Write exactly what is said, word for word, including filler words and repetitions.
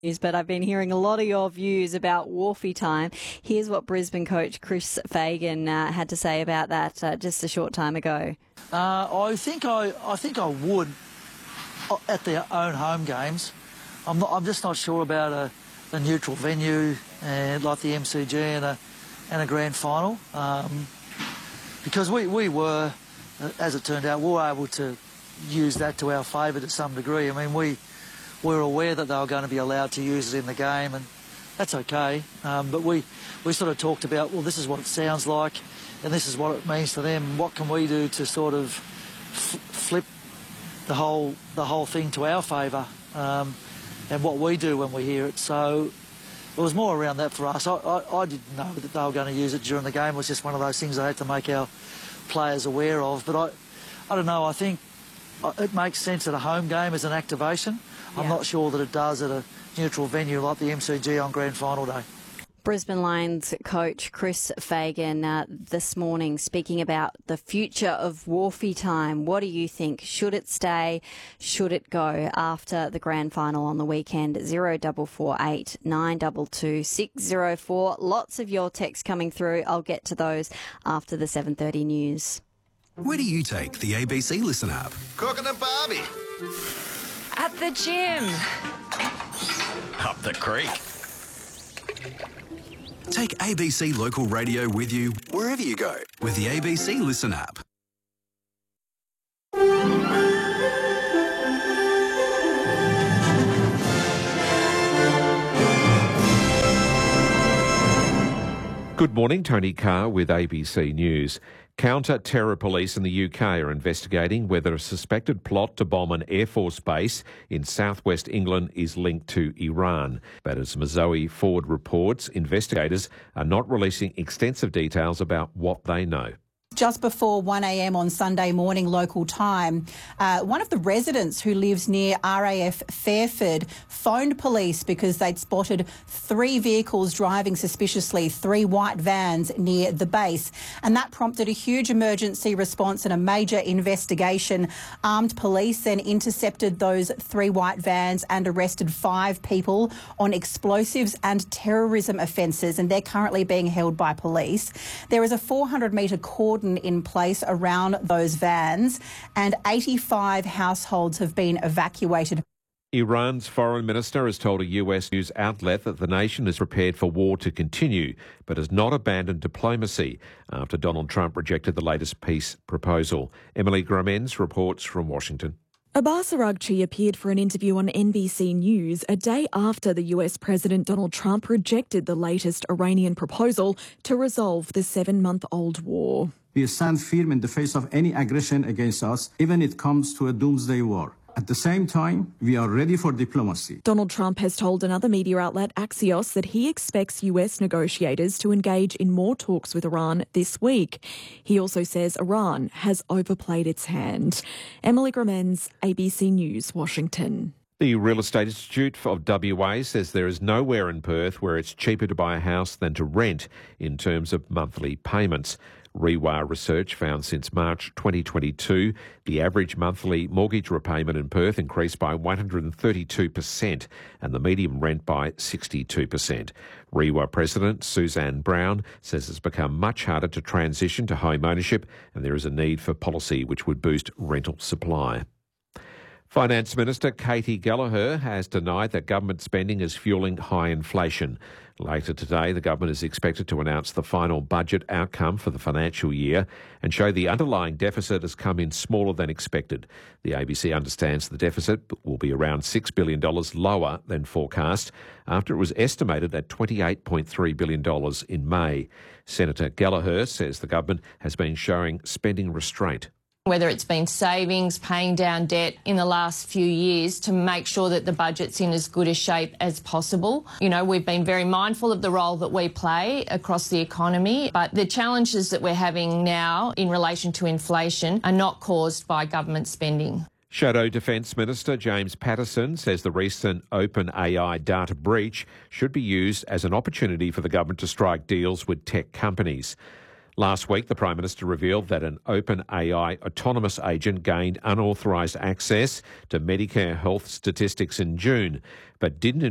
But I've been hearing a lot of your views about Wharfie time. Here's what Brisbane coach Chris Fagan uh, had to say about that uh, just a short time ago. Uh, I think I, I think I would at their own home games. I'm not, I'm just not sure about a, a neutral venue uh, like the M C G and a and a grand final, um, because we we were, as it turned out, we were able to use that to our favour to some degree. I mean, we. We were aware that they were going to be allowed to use it in the game, and that's okay. Um, but we, we sort of talked about, well, this is what it sounds like, and this is what it means to them. What can we do to sort of f flip the whole the whole thing to our favour, um, and what we do when we hear it? So it was more around that for us. I, I, I didn't know that they were going to use it during the game. It was just one of those things I had to make our players aware of. But I, I don't know. I think it makes sense at a home game as an activation. I'm Yeah. not sure that it does at a neutral venue like the M C G on Grand Final day. Brisbane Lions coach Chris Fagan uh, this morning speaking about the future of Wharfie time. What do you think? Should it stay? Should it go after the grand final on the weekend? zero four four eight nine two two six zero four. Lots of your texts coming through. I'll get to those after the seven thirty news. Where do you take the A B C Listen app? Cooking a barbie. At the gym. Up the creek. Take A B C Local Radio with you wherever you go with the A B C Listen app. Good morning, Tony Carr with A B C News. Counter-terror police in the U K are investigating whether a suspected plot to bomb an Air Force base in southwest England is linked to Iran. But as Mazoe Ford reports, investigators are not releasing extensive details about what they know. Just before one a m on Sunday morning local time, uh, one of the residents who lives near R A F Fairford phoned police because they'd spotted three vehicles driving suspiciously, three white vans near the base. And that prompted a huge emergency response and a major investigation. Armed police then intercepted those three white vans and arrested five people on explosives and terrorism offences, and they're currently being held by police. There is a four hundred metre cordon in place around those vans, and eighty-five households have been evacuated. Iran's foreign minister has told a U S news outlet that the nation is prepared for war to continue, but has not abandoned diplomacy after Donald Trump rejected the latest peace proposal. Emily Gramenz reports from Washington. Abbas Araghchi appeared for an interview on N B C News a day after the U S President Donald Trump rejected the latest Iranian proposal to resolve the seven-month-old war. We stand firm in the face of any aggression against us, even if it comes to a doomsday war. At the same time, we are ready for diplomacy. Donald Trump has told another media outlet, Axios, that he expects U S negotiators to engage in more talks with Iran this week. He also says Iran has overplayed its hand. Emily Gramenz, A B C News, Washington. The Real Estate Institute of W A says there is nowhere in Perth where it's cheaper to buy a house than to rent in terms of monthly payments. R E W A research found since March twenty twenty-two, the average monthly mortgage repayment in Perth increased by one hundred thirty-two percent and the median rent by sixty-two percent. R E W A President Suzanne Brown says it's become much harder to transition to home ownership and there is a need for policy which would boost rental supply. Finance Minister Katie Gallagher has denied that government spending is fueling high inflation. Later today, the government is expected to announce the final budget outcome for the financial year and show the underlying deficit has come in smaller than expected. The A B C understands the deficit will be around six billion dollars lower than forecast after it was estimated at twenty-eight point three billion dollars in May. Senator Gallagher says the government has been showing spending restraint. Whether it's been savings, paying down debt in the last few years to make sure that the budget's in as good a shape as possible. You know, we've been very mindful of the role that we play across the economy, but the challenges that we're having now in relation to inflation are not caused by government spending. Shadow Defence Minister James Patterson says the recent OpenAI data breach should be used as an opportunity for the government to strike deals with tech companies. Last week, the Prime Minister revealed that an OpenAI autonomous agent gained unauthorised access to Medicare health statistics in June, but didn't